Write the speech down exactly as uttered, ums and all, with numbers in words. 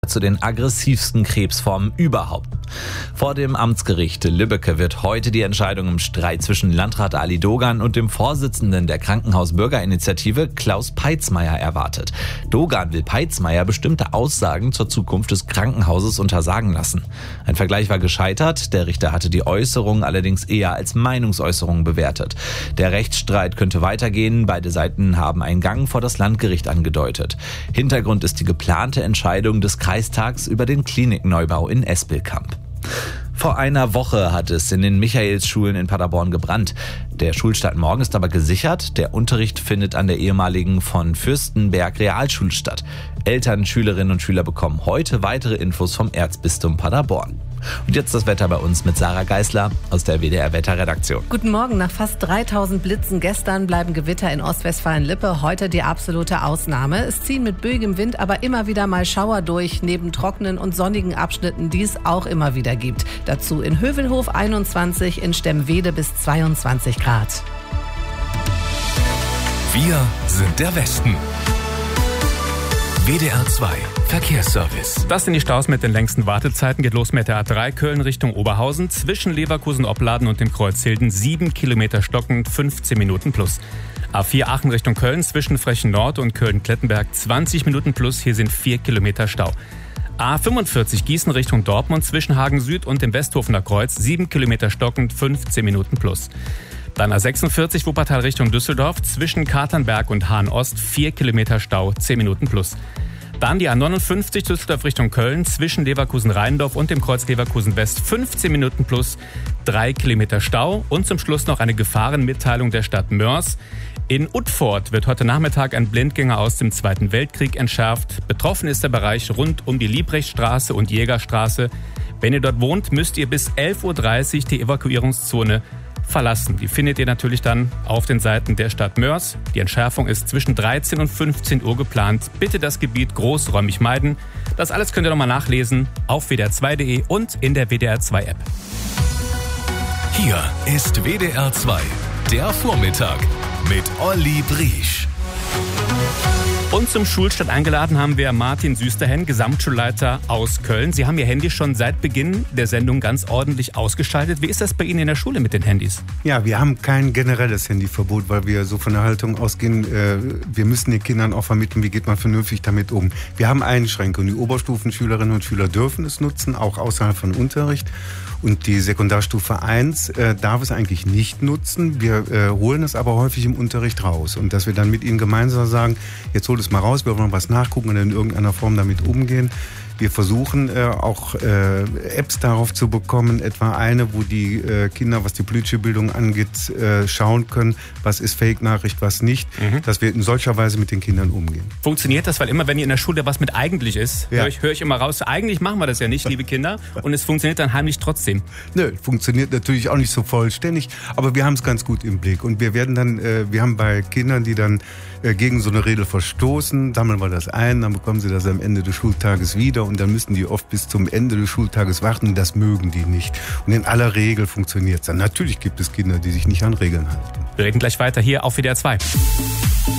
zu den aggressivsten Krebsformen überhaupt. Vor dem Amtsgericht Lübbecke wird heute die Entscheidung im Streit zwischen Landrat Ali Dogan und dem Vorsitzenden der Krankenhaus-Bürgerinitiative Klaus Peitzmeier erwartet. Dogan will Peitzmeier bestimmte Aussagen zur Zukunft des Krankenhauses untersagen lassen. Ein Vergleich war gescheitert, der Richter hatte die Äußerung allerdings eher als Meinungsäußerung bewertet. Der Rechtsstreit könnte weitergehen, beide Seiten haben einen Gang vor das Landgericht angedeutet. Hintergrund ist die geplante Entscheidung des Kreistags über den Klinikneubau in Espelkamp. Vor einer Woche hat es in den Michaelsschulen in Paderborn gebrannt. Der Schulstart morgen ist aber gesichert. Der Unterricht findet an der ehemaligen von Fürstenberg Realschule statt. Eltern, Schülerinnen und Schüler bekommen heute weitere Infos vom Erzbistum Paderborn. Und jetzt das Wetter bei uns mit Sarah Geisler aus der W D R-Wetterredaktion. Guten Morgen. Nach fast dreitausend Blitzen gestern bleiben Gewitter in Ostwestfalen-Lippe heute die absolute Ausnahme. Es ziehen mit böigem Wind aber immer wieder mal Schauer durch, neben trockenen und sonnigen Abschnitten, die es auch immer wieder gibt. Dazu in Hövelhof einundzwanzig, in Stemwede bis zweiundzwanzig Grad. Wir sind der Westen. W D R zwei Verkehrsservice. Das sind die Staus mit den längsten Wartezeiten. Geht los mit der A drei Köln Richtung Oberhausen. Zwischen Leverkusen-Opladen und dem Kreuz Hilden sieben Kilometer stockend, fünfzehn Minuten plus. A vier Aachen Richtung Köln zwischen Frechen Nord und Köln-Klettenberg zwanzig Minuten plus. Hier sind vier Kilometer Stau. A fünfundvierzig Gießen Richtung Dortmund zwischen Hagen Süd und dem Westhofener Kreuz sieben Kilometer stockend, fünfzehn Minuten plus. Dann A sechsundvierzig Wuppertal Richtung Düsseldorf zwischen Katernberg und Hahn-Ost vier Kilometer Stau, zehn Minuten plus. Dann die A neunundfünfzig Düsseldorf Richtung Köln zwischen Leverkusen-Rheindorf und dem Kreuz Leverkusen-West fünfzehn Minuten plus, drei Kilometer Stau. Und zum Schluss noch eine Gefahrenmitteilung der Stadt Mörs. In Utford wird heute Nachmittag ein Blindgänger aus dem Zweiten Weltkrieg entschärft. Betroffen ist der Bereich rund um die Liebrechtstraße und Jägerstraße. Wenn ihr dort wohnt, müsst ihr bis elf Uhr dreißig die Evakuierungszone verlassen. Die findet ihr natürlich dann auf den Seiten der Stadt Mörs. Die Entschärfung ist zwischen dreizehn und fünfzehn Uhr geplant. Bitte das Gebiet großräumig meiden. Das alles könnt ihr nochmal nachlesen auf w d r zwei punkt d e und in der W D R zwei App. Hier ist W D R zwei, der Vormittag mit Olli Briesch. Und zum Schulstart eingeladen haben wir Martin Süsterhen, Gesamtschulleiter aus Köln. Sie haben Ihr Handy schon seit Beginn der Sendung ganz ordentlich ausgeschaltet. Wie ist das bei Ihnen in der Schule mit den Handys? Ja, wir haben kein generelles Handyverbot, weil wir so von der Haltung ausgehen, äh, wir müssen den Kindern auch vermitteln, wie geht man vernünftig damit um. Wir haben Einschränkungen. Die Oberstufenschülerinnen und Schüler dürfen es nutzen, auch außerhalb von Unterricht. Und die Sekundarstufe eins äh, darf es eigentlich nicht nutzen. Wir äh, holen es aber häufig im Unterricht raus. Und dass wir dann mit ihnen gemeinsam sagen, jetzt holt es mal raus, wir wollen was nachgucken und in irgendeiner Form damit umgehen. Wir versuchen äh, auch äh, Apps darauf zu bekommen, etwa eine, wo die äh, Kinder, was die politische Bildung angeht, äh, schauen können, was ist Fake-Nachricht, was nicht, mhm. dass wir in solcher Weise mit den Kindern umgehen. Funktioniert das? Weil immer, wenn ihr in der Schule was mit eigentlich ist, ja. höre ich, hör ich immer raus, eigentlich machen wir das ja nicht, liebe Kinder, und es funktioniert dann heimlich trotzdem. Nö, funktioniert natürlich auch nicht so vollständig, aber wir haben es ganz gut im Blick. Und wir werden dann, äh, wir haben bei Kindern, die dann äh, gegen so eine Regel verstoßen, sammeln wir das ein, dann bekommen sie das am Ende des Schultages wieder. Und dann müssen die oft bis zum Ende des Schultages warten und das mögen die nicht. Und in aller Regel funktioniert es dann. Natürlich gibt es Kinder, die sich nicht an Regeln halten. Wir reden gleich weiter hier auf W D R zwei.